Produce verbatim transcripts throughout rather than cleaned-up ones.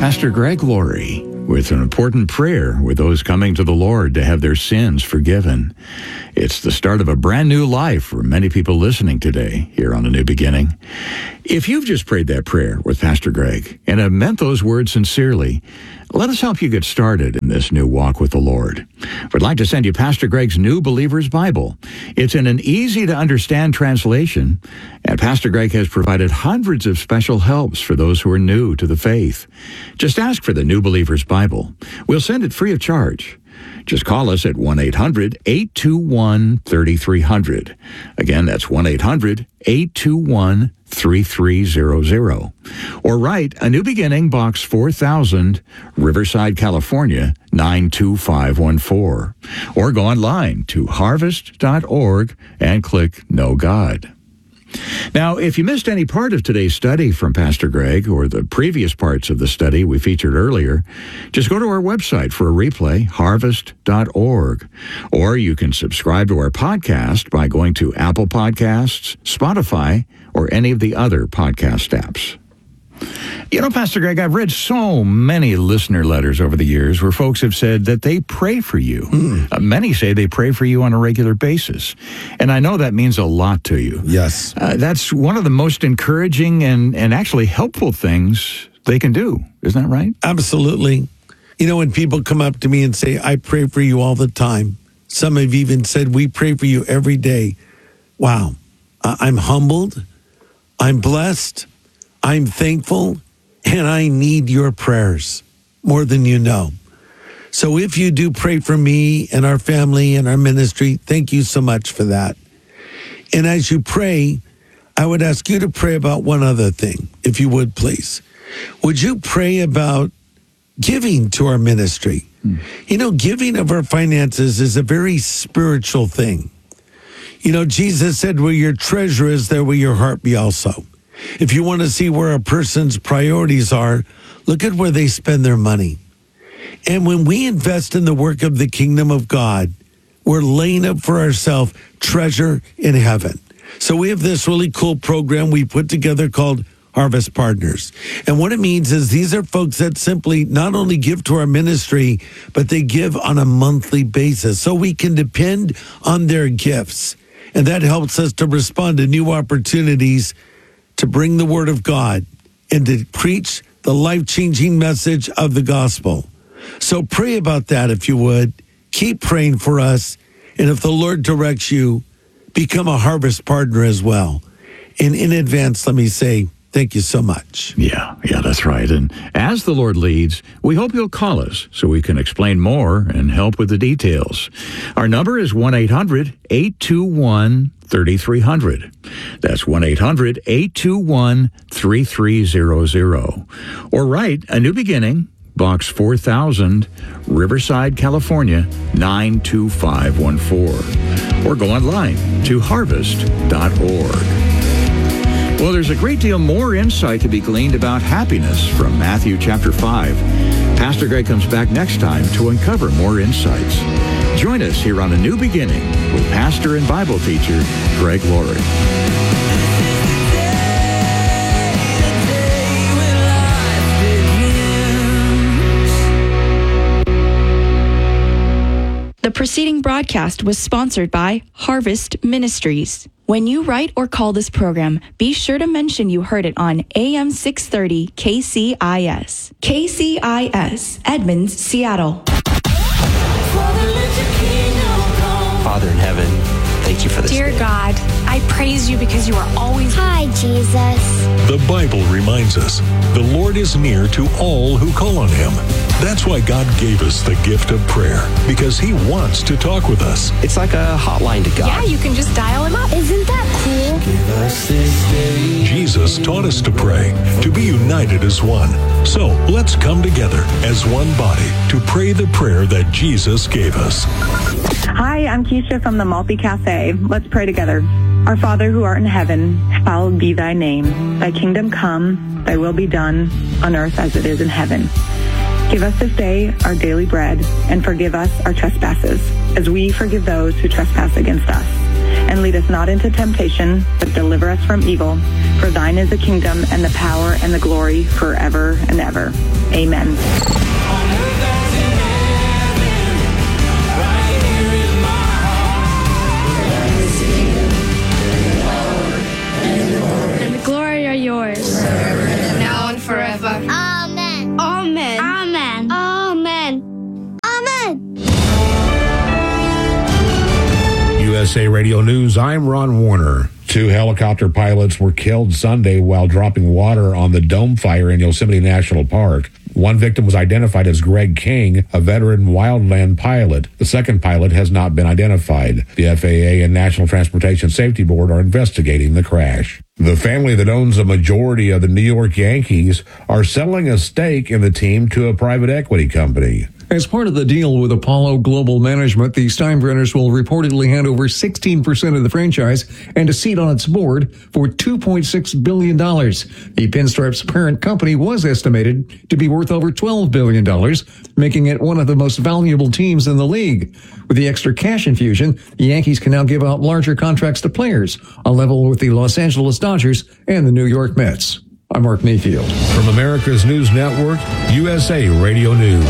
Pastor Greg Laurie with an important prayer with those coming to the Lord to have their sins forgiven. It's the start of a brand new life for many people listening today here on A New Beginning. If you've just prayed that prayer with Pastor Greg and have meant those words sincerely, let us help you get started in this new walk with the Lord. We'd like to send you Pastor Greg's New Believer's Bible. It's in an easy-to-understand translation, and Pastor Greg has provided hundreds of special helps for those who are new to the faith. Just ask for the New Believer's Bible. We'll send it free of charge. Just call us at one eight hundred, eight two one, three three zero zero. Again, that's one eight hundred, eight two one, three three zero zero. Or write A New Beginning, Box four thousand, Riverside, California, nine two five one four. Or go online to harvest dot org and click Know God. Now, if you missed any part of today's study from Pastor Greg or the previous parts of the study we featured earlier, just go to our website for a replay, harvest dot org. Or you can subscribe to our podcast by going to Apple Podcasts, Spotify, or any of the other podcast apps. You know, Pastor Greg, I've read so many listener letters over the years where folks have said that they pray for you. Mm. Uh, many say they pray for you on a regular basis. And I know that means a lot to you. Yes. Uh, that's one of the most encouraging and, and actually helpful things they can do. Isn't that right? Absolutely. You know, when people come up to me and say, I pray for you all the time. Some have even said, we pray for you every day. Wow. Uh, I'm humbled. I'm blessed. I'm thankful, and I need your prayers more than you know. So if you do pray for me and our family and our ministry, thank you so much for that. And as you pray, I would ask you to pray about one other thing, if you would, please. Would you pray about giving to our ministry? Hmm. You know, giving of our finances is a very spiritual thing. You know, Jesus said, where your treasure is, there will your heart be also. If you want to see where a person's priorities are, look at where they spend their money. And when we invest in the work of the kingdom of God, we're laying up for ourselves treasure in heaven. So we have this really cool program we put together called Harvest Partners. And what it means is these are folks that simply not only give to our ministry, but they give on a monthly basis. So we can depend on their gifts. And that helps us to respond to new opportunities to bring the word of God and to preach the life-changing message of the gospel. So pray about that if you would. Keep praying for us. And if the Lord directs you, become a harvest partner as well. And in advance, let me say, thank you so much. Yeah, yeah, that's right. And as the Lord leads, we hope you'll call us so we can explain more and help with the details. Our number is one eight hundred, eight two one, three three zero zero. That's one eight hundred, eight two one, three three zero zero. Or write A New Beginning, Box four thousand, Riverside, California, nine two five one four. Or go online to harvest dot org. Well, there's a great deal more insight to be gleaned about happiness from Matthew chapter five. Pastor Greg comes back next time to uncover more insights. Join us here on A New Beginning with pastor and Bible teacher Greg Laurie. The preceding broadcast was sponsored by Harvest Ministries. When you write or call this program, be sure to mention you heard it on A M six thirty K C I S. K C I S, Edmonds, Seattle. Father in heaven, thank you for this Dear day. God, I praise you because you are always... Hi, Jesus. The Bible reminds us the Lord is near to all who call on him. That's why God gave us the gift of prayer, because he wants to talk with us. It's like a hotline to God. Yeah, you can just dial him up. Isn't that cool? Give us this day. Jesus taught us to pray, to be united as one. So let's come together as one body to pray the prayer that Jesus gave us. Hi, I'm Keisha from the Malty Cafe. Let's pray together. Our Father who art in heaven, hallowed be thy name. Thy kingdom come, thy will be done, on earth as it is in heaven. Give us this day our daily bread, and forgive us our trespasses, as we forgive those who trespass against us. And lead us not into temptation, but deliver us from evil. For thine is the kingdom, and the power, and the glory, forever and ever. Amen. And the glory are yours. Now and forever. Amen. Amen. Amen. Amen. Amen. U S A Radio News, I'm Ron Warner. Two helicopter pilots were killed Sunday while dropping water on the dome fire in Yosemite National Park. One victim was identified as Greg King, a veteran wildland pilot. The second pilot has not been identified. The F A A and National Transportation Safety Board are investigating the crash. The family that owns a majority of the New York Yankees are selling a stake in the team to a private equity company. As part of the deal with Apollo Global Management, the Steinbrenners will reportedly hand over sixteen percent of the franchise and a seat on its board for two point six billion dollars. The Pinstripes parent company was estimated to be worth over twelve billion dollars, making it one of the most valuable teams in the league. With the extra cash infusion, the Yankees can now give out larger contracts to players, on level with the Los Angeles Dodgers and the New York Mets. I'm Mark Mayfield. From America's News Network, U S A Radio News.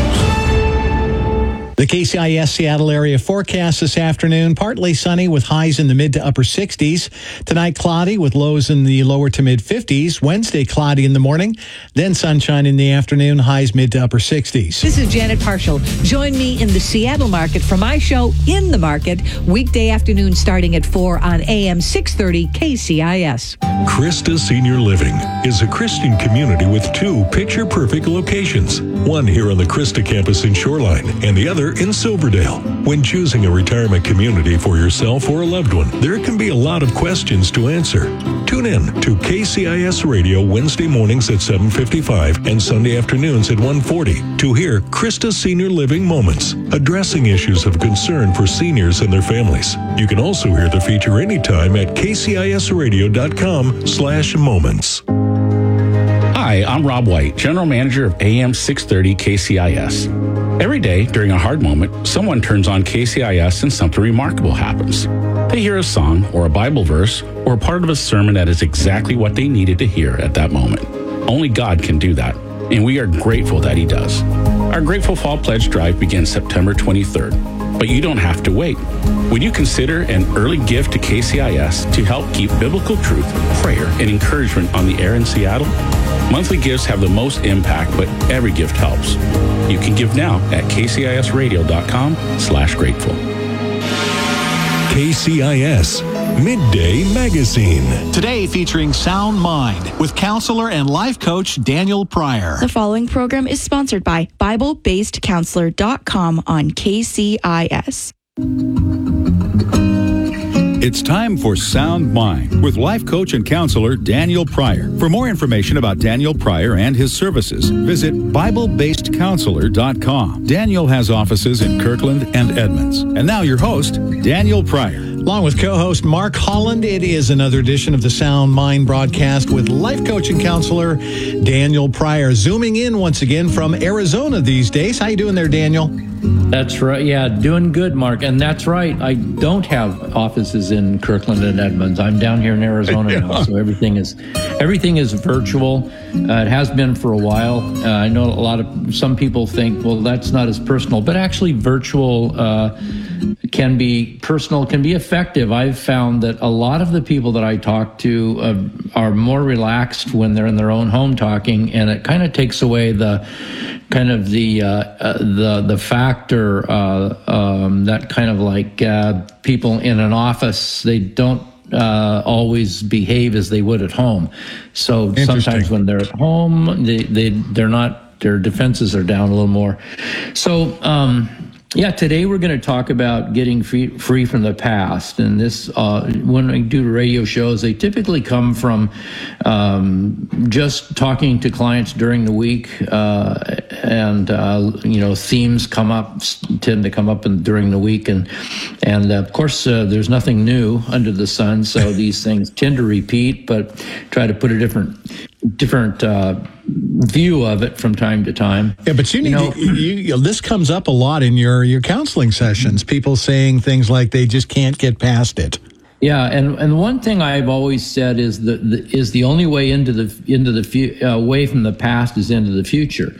The K C I S Seattle area forecast this afternoon, partly sunny with highs in the mid to upper sixties. Tonight, cloudy with lows in the lower to mid fifties. Wednesday, cloudy in the morning, then sunshine in the afternoon, highs mid to upper sixties. This is Janet Parshall. Join me in the Seattle market for my show In the Market, weekday afternoon starting at four on A M six thirty K C I S. Christa Senior Living is a Christian community with two picture-perfect locations, one here on the Christa campus in Shoreline and the other in Silverdale. When choosing a retirement community for yourself or a loved one, there can be a lot of questions to answer. Tune in to K C I S Radio Wednesday mornings at seven fifty-five and Sunday afternoons at one forty to hear Christa Senior Living Moments, addressing issues of concern for seniors and their families. You can also hear the feature anytime at k c i s radio dot com slash moments. Hi, I'm Rob White, General Manager of A M six thirty K C I S. Every day during a hard moment, someone turns on K C I S and something remarkable happens. They hear a song or a Bible verse or a part of a sermon that is exactly what they needed to hear at that moment. Only God can do that, and we are grateful that He does. Our Grateful Fall Pledge Drive begins September twenty-third, but you don't have to wait. Would you consider an early gift to K C I S to help keep biblical truth, prayer, and encouragement on the air in Seattle? Monthly gifts have the most impact, but every gift helps. You can give now at k c i s radio dot com slash grateful. K C I S Midday Magazine. Today featuring Sound Mind with counselor and life coach Daniel Pryor. The following program is sponsored by Bible Based Counselor dot com on K C I S. It's time for Sound Mind with life coach and counselor Daniel Pryor. For more information about Daniel Pryor and his services, visit Bible Based Counselor dot com. Daniel has offices in Kirkland and Edmonds. And now your host, Daniel Pryor. Along with co-host Mark Holland, it is another edition of the Sound Mind broadcast with life coach and counselor Daniel Pryor, zooming in once again from Arizona these days. How you doing there, Daniel? That's right. Yeah, doing good, Mark. And that's right. I don't have offices in Kirkland and Edmonds. I'm down here in Arizona yeah. now, so everything is everything is virtual. Uh, it has been for a while. Uh, I know a lot of some people think, well, that's not as personal, but actually, virtual uh, can be personal, can be effective. I've found that a lot of the people that I talk to uh, are more relaxed when they're in their own home talking, and it kind of takes away the kind of the uh, uh, the the factor uh, um, that kind of like uh, people in an office, they don't uh, always behave as they would at home. So sometimes when they're at home, they they they're not, their defenses are down a little more. So. Um, Yeah, today we're going to talk about getting free, free from the past. And this, uh, when we do radio shows, they typically come from um, just talking to clients during the week. Uh, and, uh, you know, themes come up, tend to come up in, during the week. And, and uh, of course, uh, there's nothing new under the sun. So these things tend to repeat, but try to put a different different uh, view of it from time to time. Yeah, but you need you know, to, you, you, this comes up a lot in your, your counseling sessions, people saying things like they just can't get past it. Yeah, and, and one thing I've always said is that the, is the only way into the into the fu- uh, way from the past is into the future.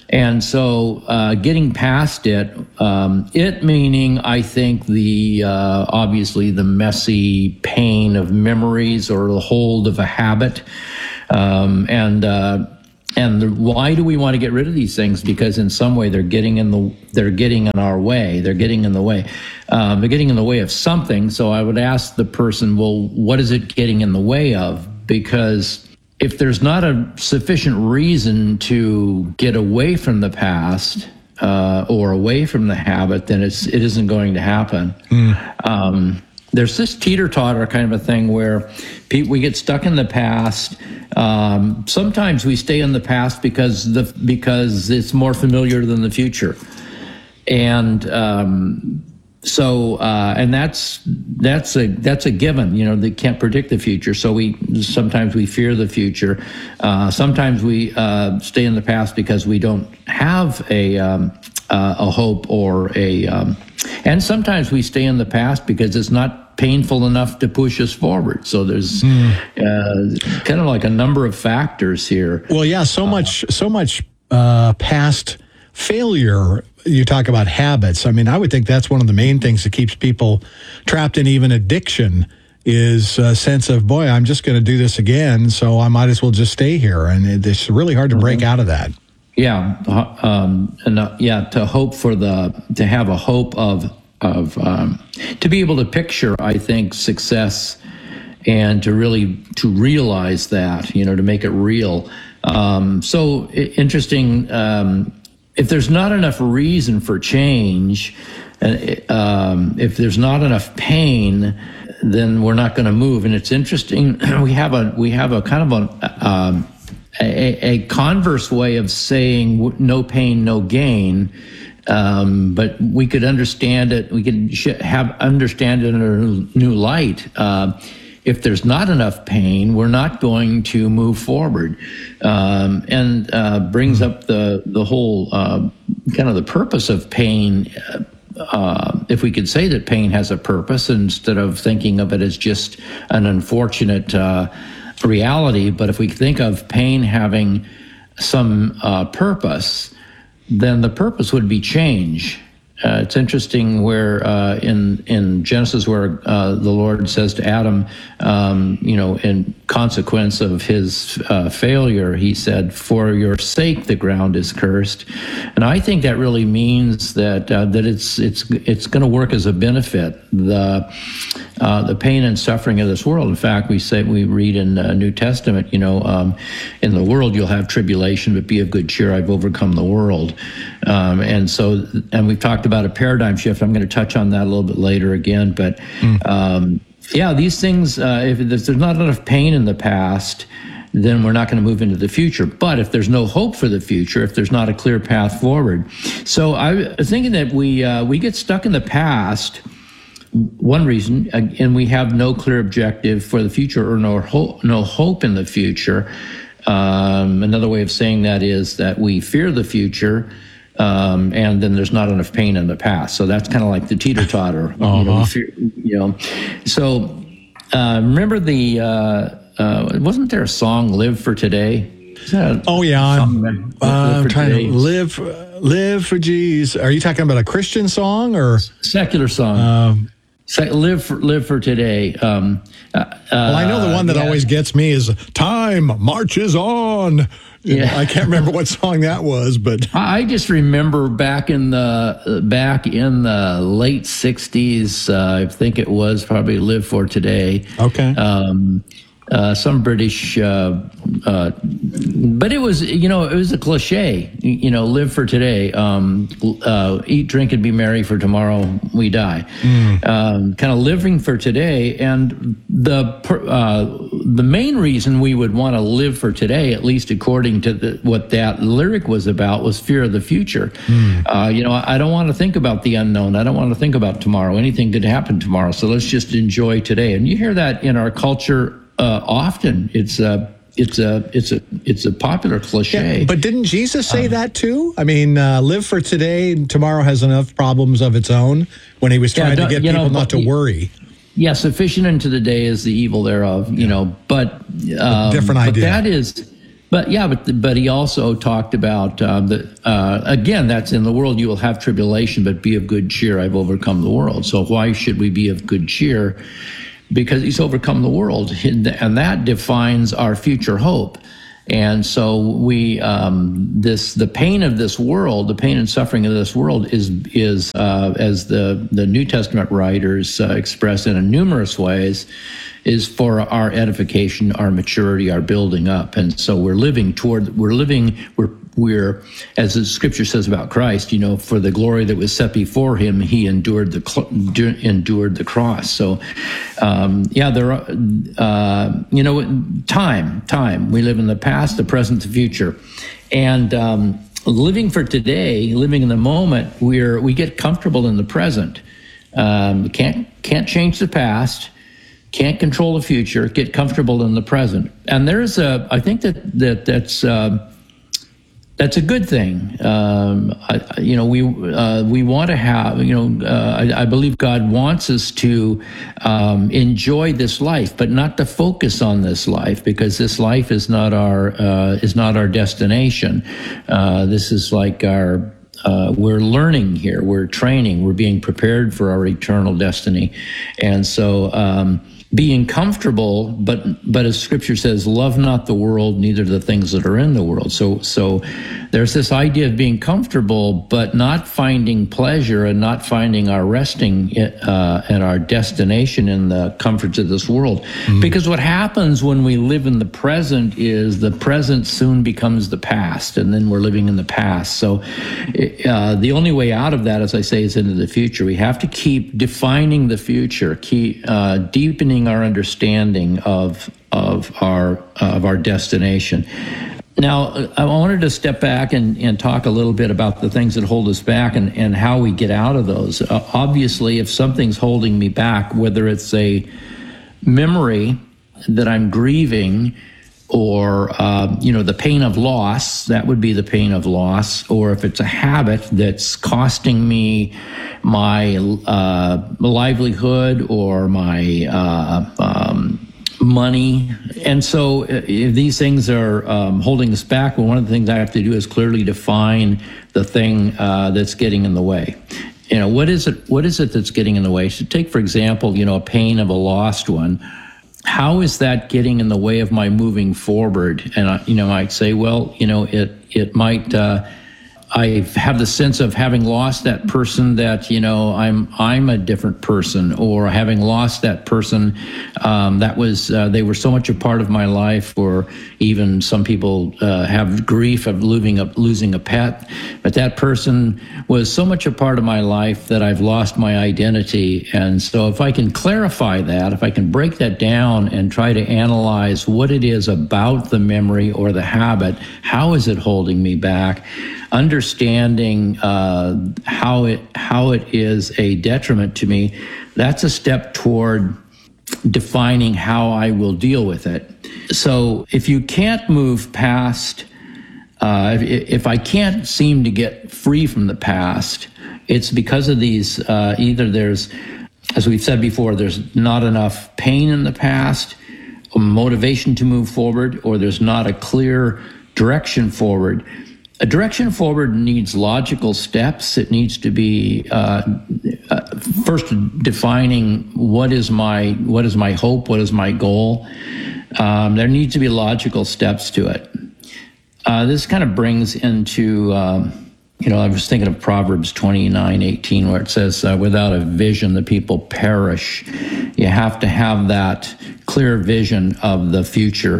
And so uh, getting past it, um, it meaning, I think, the uh, obviously the messy pain of memories or the hold of a habit. Um, and uh, and the, why do we want to get rid of these things? Because in some way they're getting in the they're getting in our way. They're getting in the way. Um, they're getting in the way of something. So I would ask the person, well, what is it getting in the way of? Because if there's not a sufficient reason to get away from the past uh, or away from the habit, then it's it isn't going to happen. Mm. Um, there's this teeter-totter kind of a thing where pe- we get stuck in the past. Um, sometimes we stay in the past because the because it's more familiar than the future, and um, so uh, and that's that's a that's a given. You know, they can't predict the future, so we sometimes we fear the future. Uh, sometimes we uh, stay in the past because we don't have a um, uh, a hope or a, um, and sometimes we stay in the past because it's not painful enough to push us forward. So there's mm. uh, kind of like a number of factors here. Well, yeah, so much so much uh, past failure. You talk about habits. I mean, I would think that's one of the main things that keeps people trapped in even addiction is a sense of, boy, I'm just going to do this again, so I might as well just stay here. And it's really hard to break mm-hmm. out of that. Yeah, um, and uh, yeah, to hope for the to have a hope of of um, to be able to picture, I think, success and to really to realize that, you know, to make it real. Um, so interesting. Um, If there's not enough reason for change, um, if there's not enough pain, then we're not going to move. And it's interesting. We have a we have a kind of a, um, a a converse way of saying no pain, no gain. Um, but we could understand it. We could have understand it in a new light. Uh, If there's not enough pain, we're not going to move forward, um, and uh, brings up the the whole uh, kind of the purpose of pain. Uh, if we could say that pain has a purpose instead of thinking of it as just an unfortunate uh, reality, but if we think of pain having some uh, purpose, then the purpose would be change. Uh, it's interesting where uh, in in Genesis where uh, the Lord says to Adam, um, you know, in consequence of his uh, failure, he said, "For your sake, the ground is cursed," and I think that really means that uh, that it's it's it's going to work as a benefit. The uh, the pain and suffering of this world. In fact, we say we read in the New Testament, you know, um, in the world you'll have tribulation, but be of good cheer. I've overcome the world, um, and so and we've talked about a paradigm shift. I'm going to touch on that a little bit later again, but mm. um, yeah, these things, uh, if, if there's not enough pain in the past, then we're not going to move into the future. But if there's no hope for the future, if there's not a clear path forward. So I was thinking that we, uh, we get stuck in the past, one reason, and we have no clear objective for the future or no hope, no hope in the future. Um, another way of saying that is that we fear the future, Um, and then there's not enough pain in the past. So that's kind of like the teeter-totter. Uh-huh. You know, fear, you know. So uh, remember the, uh, uh, wasn't there a song, Live for Today? Oh, yeah. I'm, uh, I'm trying today? to live, live for Jesus. Are you talking about a Christian song or? Secular song. Um, Se- live, for, live for today. Um, uh, well, I know the one that yeah. always gets me is Time Marches On. Yeah. I can't remember what song that was, but I just remember back in the back in the late sixties. Uh, I think it was probably "Live for Today." Okay. Um, uh, some British, uh, uh, but it was you know it was a cliche. You know, live for today. Um, uh, eat, drink, and be merry, for tomorrow we die. Mm. Um, kind of living for today, and the uh, the main reason we would want to live for today, at least according to the, what that lyric was about, was fear of the future. Mm. Uh, you know, I don't want to think about the unknown. I don't want to think about tomorrow. Anything could happen tomorrow. So let's just enjoy today. And you hear that in our culture uh, often. It's a it's a it's a it's a popular cliche. Yeah, but didn't Jesus say um, that too? I mean, uh, live for today. Tomorrow has enough problems of its own. When he was trying yeah, to get people know, not to worry. Yeah, sufficient unto the day is the evil thereof, you know, but, um, different idea. But that is, But yeah, but but he also talked about um, that uh, again. That's in the world you will have tribulation, but be of good cheer. I've overcome the world. So why should we be of good cheer? Because he's overcome the world, and that defines our future hope. And so we, um, this, the pain of this world, the pain and suffering of this world is, is, uh, as the, the New Testament writers uh, express it in numerous ways, is for our edification, our maturity, our building up. And so we're living toward, we're living, we're, we're, as the scripture says about Christ, you know, for the glory that was set before him, he endured the, endured the cross. So, um, yeah, there are, uh, you know, time, time. We live in the past, the present, the future. And, um, living for today, living in the moment, we're, we get comfortable in the present. Um, can't, can't change the past. Can't control the future, get comfortable in the present. And there's a, I think that, that that's, uh, that's a good thing. Um, I, you know, we, uh, we want to have, you know, uh, I, I believe God wants us to, um, enjoy this life, but not to focus on this life, because this life is not our, uh, is not our destination. Uh, this is like our, Uh, we're learning here, we're training, we're being prepared for our eternal destiny. And so, um, being comfortable, but, but as scripture says, love not the world, neither the things that are in the world. So, so there's this idea of being comfortable, but not finding pleasure and not finding our resting, uh, and our destination in the comforts of this world. Mm-hmm. Because what happens when we live in the present is the present soon becomes the past, and then we're living in the past. So, uh, the only way out of that, as I say, is into the future. We have to keep defining the future, keep, uh, deepening our understanding of of our uh, of our destination. Now, I wanted to step back and, and talk a little bit about the things that hold us back and, and how we get out of those. Uh, obviously, if something's holding me back, whether it's a memory that I'm grieving, or uh, you know, the pain of loss, that would be the pain of loss, or if it's a habit that's costing me my uh, livelihood or my uh, um, money. And so if these things are um, holding us back, well, one of the things I have to do is clearly define the thing uh, that's getting in the way. You know, what is it, what is it that's getting in the way? So take, for example, you know, a pain of a lost one. How is that getting in the way of my moving forward? And, I, you know, I'd say, well, you know, it, it might, uh, I have the sense of having lost that person that, you know, I'm, I'm a different person, or having lost that person, um, that was, uh, they were so much a part of my life, or even some people, uh, have grief of losing a, losing a pet, but that person was so much a part of my life that I've lost my identity. And so if I can clarify that, if I can break that down and try to analyze what it is about the memory or the habit, how is it holding me back? Understanding uh, how it how it is a detriment to me, that's a step toward defining how I will deal with it. So if you can't move past, uh, if, if I can't seem to get free from the past, it's because of these, uh, either there's, as we've said before, there's not enough pain in the past, or motivation to move forward, or there's not a clear direction forward. A direction forward needs logical steps. It needs to be uh, uh, first defining what is my what is my hope, what is my goal. Um, there needs to be logical steps to it. Uh, this kind of brings into, um, you know, I was thinking of Proverbs twenty-nine eighteen, where it says, uh, "Without a vision, the people perish." You have to have that clear vision of the future,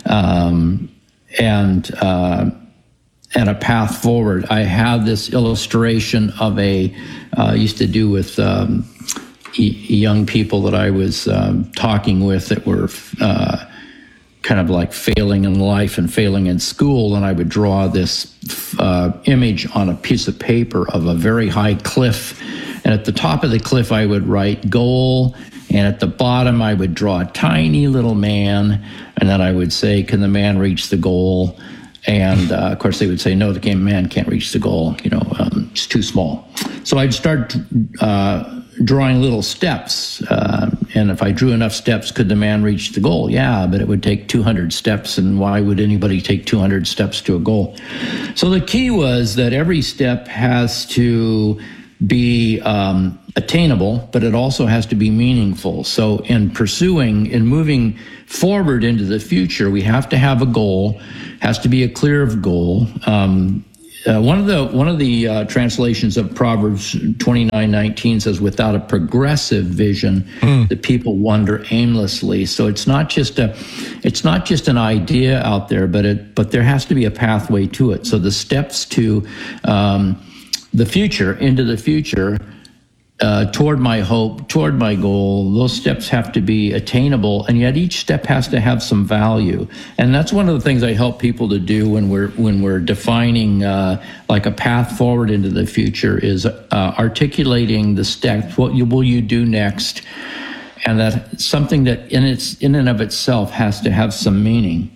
um, and. Uh, and a path forward. I have this illustration of a, uh, used to do with um, e- young people that I was um, talking with that were uh, kind of like failing in life and failing in school, and I would draw this uh, image on a piece of paper of a very high cliff, and at the top of the cliff I would write goal, and at the bottom I would draw a tiny little man, and then I would say, can the man reach the goal? And, uh, of course, they would say, no, the man can't reach the goal. You know, um, it's too small. So I'd start uh, drawing little steps. Uh, and if I drew enough steps, could the man reach the goal? Yeah, but it would take two hundred steps, and why would anybody take two hundred steps to a goal? So the key was that every step has to be um, attainable, but it also has to be meaningful. So in pursuing, in moving forward into the future, we have to have a goal, has to be a clear goal. Um, Uh, one of the one of the uh, translations of Proverbs twenty-nine nineteen says, "Without a progressive vision, mm. the people wander aimlessly." So it's not just a it's not just an idea out there, but it but there has to be a pathway to it. So the steps to um, the future, into the future, uh, toward my hope, toward my goal, those steps have to be attainable, and yet each step has to have some value. And that's one of the things I help people to do when we're when we're defining uh, like a path forward into the future, is uh, articulating the steps. What you, will you do next? And that something that in its in and of itself has to have some meaning.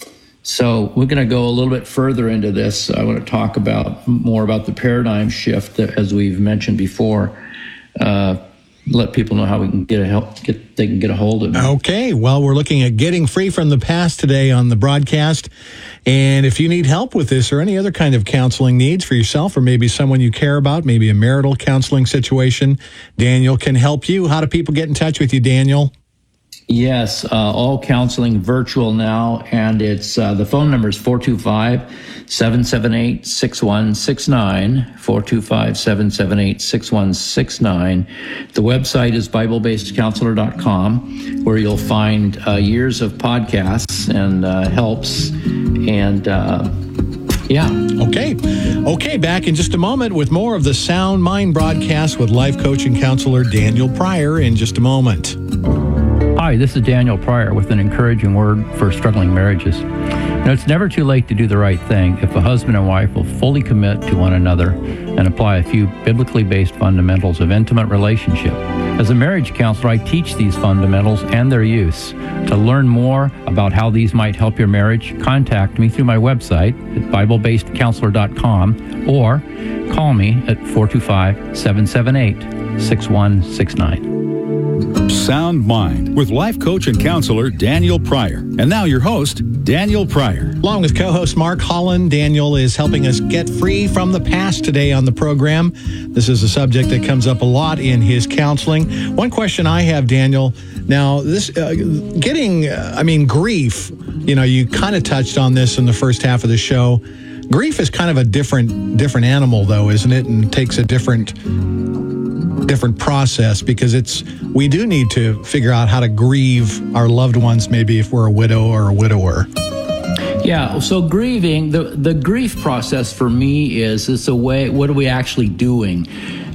So we're going to go a little bit further into this. I want to talk about more about the paradigm shift that, as we've mentioned before. Uh, let people know how we can get a help, get they can get a hold of it. Okay, well, we're looking at getting free from the past today on the broadcast. And if you need help with this or any other kind of counseling needs for yourself or maybe someone you care about, maybe a marital counseling situation, Daniel can help you. How do people get in touch with you, Daniel? Yes, uh, all counseling virtual now, and it's uh, the phone number is four two five, seven seven eight, six one six nine, four two five, seven seven eight, six one six nine. The website is bible based counselor dot com, where you'll find uh, years of podcasts and uh, helps, and uh, yeah. Okay. Okay, back in just a moment with more of the Sound Mind broadcast with life coach and counselor Daniel Pryor in just a moment. Hi, this is Daniel Pryor with an encouraging word for struggling marriages. Now, it's never too late to do the right thing if a husband and wife will fully commit to one another and apply a few biblically based fundamentals of intimate relationship. As a marriage counselor, I teach these fundamentals and their use. To learn more about how these might help your marriage, contact me through my website at bible based counselor dot com or call me at four two five, seven seven eight, six one six nine. Sound Mind with life coach and counselor Daniel Pryor. And now your host, Daniel Pryor. Along with co-host Mark Holland, Daniel is helping us get free from the past today on the program. This is a subject that comes up a lot in his counseling. One question I have, Daniel, now this uh, getting, uh, I mean, grief, you know, you kind of touched on this in the first half of the show. Grief is kind of a different different animal, though, isn't it? And takes a different different process, because it's we do need to figure out how to grieve our loved ones, maybe if we're a widow or a widower. Yeah, so grieving, the, the grief process for me is, it's a way, what are we actually doing?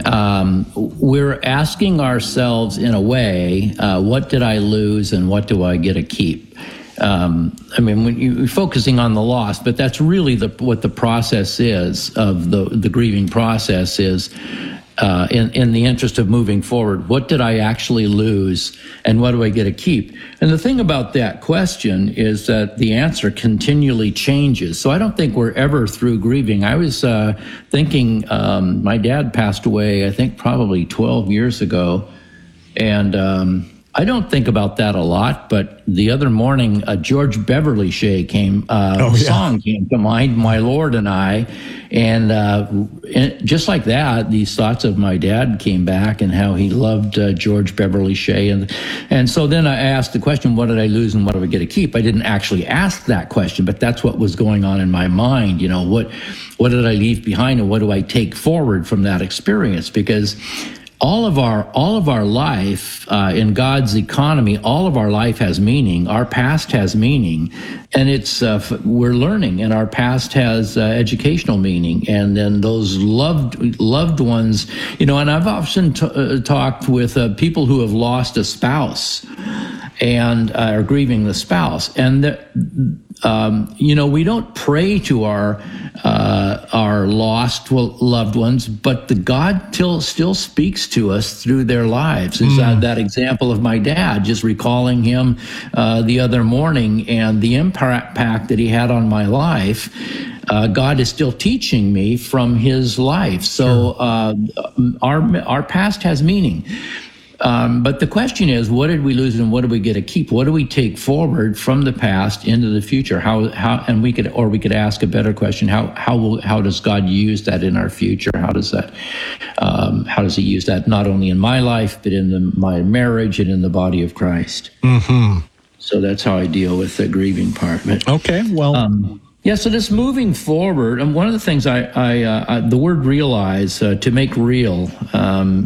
Um, we're asking ourselves in a way, uh, what did I lose and what do I get to keep? Um, I mean, when you're focusing on the loss, but that's really the, what the process is of the, the grieving process is. Uh, in, in the interest of moving forward, what did I actually lose and what do I get to keep? And the thing about that question is that the answer continually changes. So I don't think we're ever through grieving. I was uh, thinking, um, my dad passed away, I think probably twelve years ago. And um, I don't think about that a lot, but the other morning, a George Beverly Shea came, uh, oh, yeah. song came to mind, My Lord and I. And, uh, and just like that, these thoughts of my dad came back and how he loved uh, George Beverly Shea. And, and so then I asked the question, what did I lose and what do I get to keep? I didn't actually ask that question, but that's what was going on in my mind. You know, what, what did I leave behind and what do I take forward from that experience? Because all of our all of our life uh, in God's economy, all of our life has meaning. Our past has meaning, and it's uh, we're learning, and our past has uh, educational meaning. And then those loved loved ones, you know. And I've often t- uh, talked with uh, people who have lost a spouse and uh, are grieving the spouse, and the, um, you know, we don't pray to our uh, our lost loved ones, but the God still still speaks to us through their lives. Is mm. that, that example of my dad, just recalling him uh, the other morning and the impact that he had on my life. Uh, God is still teaching me from his life. So uh, our our past has meaning. Um, but the question is, what did we lose and what do we get to keep? What do we take forward from the past into the future? How how and we could or we could ask a better question: How how will how does God use that in our future? How does that um, how does He use that not only in my life but in the, my marriage and in the body of Christ? Mm-hmm. So that's how I deal with the grieving part. But, okay, well. Um, Yeah, so this moving forward, and one of the things I, I, uh, I the word realize, uh, to make real, um,